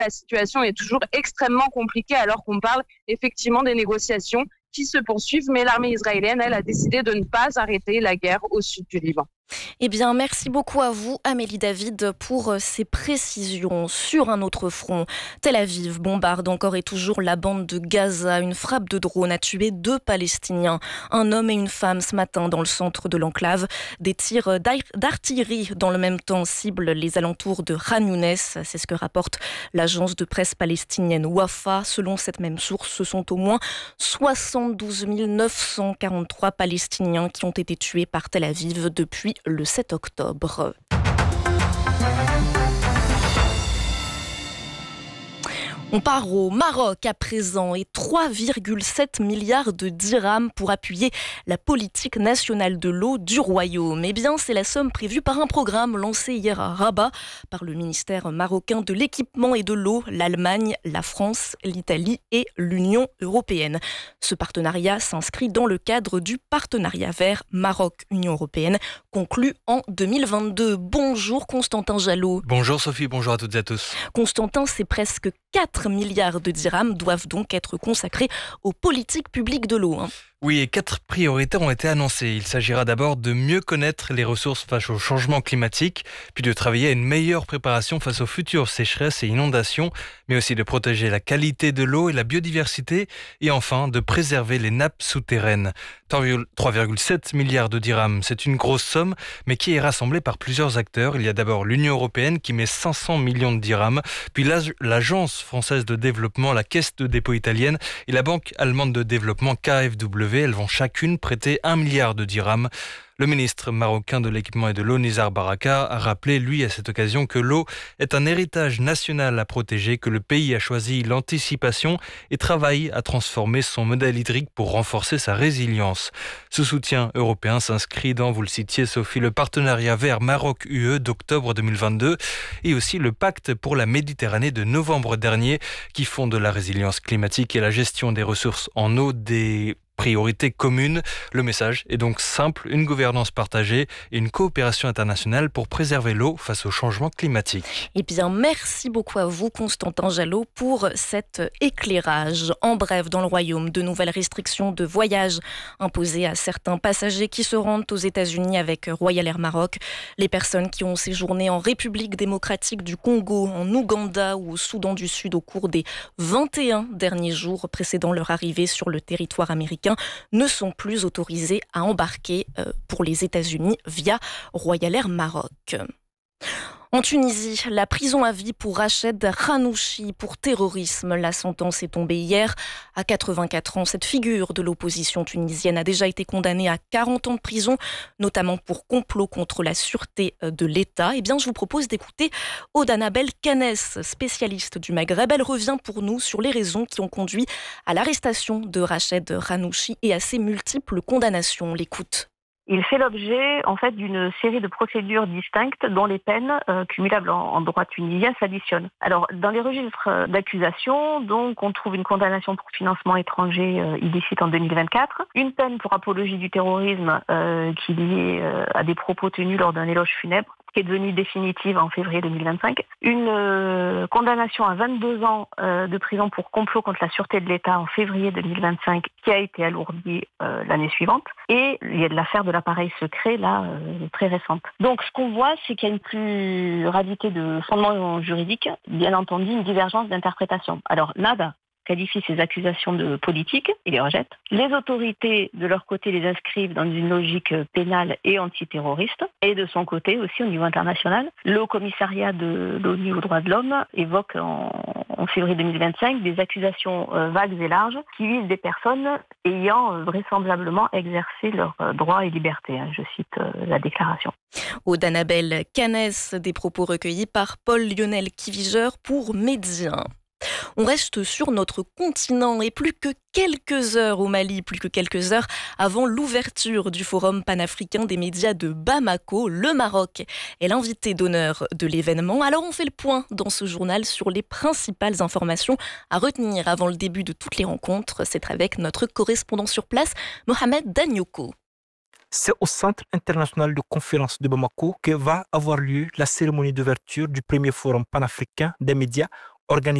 la situation est toujours extrêmement compliquée alors qu'on parle effectivement des négociations qui se poursuivent. Mais l'armée israélienne, elle, a décidé de ne pas arrêter la guerre au sud du Liban. Eh bien, merci beaucoup à vous, Amélie David, pour ces précisions. Sur un autre front, Tel Aviv bombarde encore et toujours la bande de Gaza. Une frappe de drone a tué 2 Palestiniens, un homme et une femme ce matin dans le centre de l'enclave. Des tirs d'artillerie dans le même temps ciblent les alentours de Khan Younes. C'est ce que rapporte l'agence de presse palestinienne Wafa. Selon cette même source, ce sont au moins 72 943 Palestiniens qui ont été tués par Tel Aviv depuis le 7 octobre. On part au Maroc à présent et 3,7 milliards de dirhams pour appuyer la politique nationale de l'eau du royaume. Eh bien, c'est la somme prévue par un programme lancé hier à Rabat par le ministère marocain de l'équipement et de l'eau, l'Allemagne, la France, l'Italie et l'Union européenne. Ce partenariat s'inscrit dans le cadre du partenariat vert Maroc-Union européenne conclu en 2022. Bonjour Constantin Jalot. Bonjour Sophie, bonjour à toutes et à tous. Constantin, c'est presque 4 milliards de dirhams doivent donc être consacrés aux politiques publiques de l'eau. Oui, et 4 priorités ont été annoncées. Il s'agira d'abord de mieux connaître les ressources face au changement climatique, puis de travailler à une meilleure préparation face aux futures sécheresses et inondations, mais aussi de protéger la qualité de l'eau et la biodiversité, et enfin de préserver les nappes souterraines. 3,7 milliards de dirhams, c'est une grosse somme, mais qui est rassemblée par plusieurs acteurs. Il y a d'abord l'Union européenne qui met 500 millions de dirhams, puis l'Agence française de développement, la Caisse de dépôt italienne et la Banque allemande de développement KfW. Elles vont chacune prêter 1 milliard de dirhams. Le ministre marocain de l'équipement et de l'eau, Nizar Baraka, a rappelé, lui, à cette occasion, que l'eau est un héritage national à protéger, que le pays a choisi l'anticipation et travaille à transformer son modèle hydrique pour renforcer sa résilience. Ce soutien européen s'inscrit dans, vous le citiez Sophie, le partenariat vert Maroc-UE d'octobre 2022 et aussi le pacte pour la Méditerranée de novembre dernier qui fonde la résilience climatique et la gestion des ressources en eau des priorité commune. Le message est donc simple, une gouvernance partagée et une coopération internationale pour préserver l'eau face au changement climatique. Eh bien, merci beaucoup à vous, Constantin Jalot, pour cet éclairage. En bref, dans le Royaume, de nouvelles restrictions de voyage imposées à certains passagers qui se rendent aux États-Unis avec Royal Air Maroc. Les personnes qui ont séjourné en République démocratique du Congo, en Ouganda ou au Soudan du Sud au cours des 21 derniers jours précédant leur arrivée sur le territoire américain ne sont plus autorisés à embarquer pour les États-Unis via Royal Air Maroc. En Tunisie, la prison à vie pour Rached Ghannouchi pour terrorisme. La sentence est tombée hier à 84 ans. Cette figure de l'opposition tunisienne a déjà été condamnée à 40 ans de prison, notamment pour complot contre la sûreté de l'État. Eh bien, je vous propose d'écouter Aude Annabelle Canès, spécialiste du Maghreb. Elle revient pour nous sur les raisons qui ont conduit à l'arrestation de Rached Ghannouchi et à ses multiples condamnations. On l'écoute. Il fait l'objet en fait d'une série de procédures distinctes dont les peines cumulables en droit tunisien s'additionnent. Alors dans les registres d'accusation, donc on trouve une condamnation pour financement étranger illicite en 2024, une peine pour apologie du terrorisme qui est liée à des propos tenus lors d'un éloge funèbre, qui est devenue définitive en février 2025, une condamnation à 22 ans de prison pour complot contre la sûreté de l'État en février 2025, qui a été alourdie l'année suivante, et il y a de l'affaire de l'appareil secret, là, très récente. Donc ce qu'on voit, c'est qu'il y a une pluralité de fondements juridiques, bien entendu une divergence d'interprétation. Alors, NAD qualifie ces accusations de politique et les rejette. Les autorités, de leur côté, les inscrivent dans une logique pénale et antiterroriste. Et de son côté, aussi au niveau international, le Haut Commissariat de l'ONU aux droits de l'homme évoque en février 2025 des accusations vagues et larges qui visent des personnes ayant vraisemblablement exercé leurs droits et libertés. Je cite la déclaration. Aude Annabelle Canès, des propos recueillis par Paul-Lionel Kiviger pour Médien. On reste sur notre continent et plus que quelques heures au Mali, plus que quelques heures avant l'ouverture du Forum panafricain des médias de Bamako, le Maroc est l'invité d'honneur de l'événement. Alors on fait le point dans ce journal sur les principales informations à retenir avant le début de toutes les rencontres. C'est avec notre correspondant sur place, Mohamed Danyoko. C'est au Centre international de conférence de Bamako que va avoir lieu la cérémonie d'ouverture du premier forum panafricain des médias organisé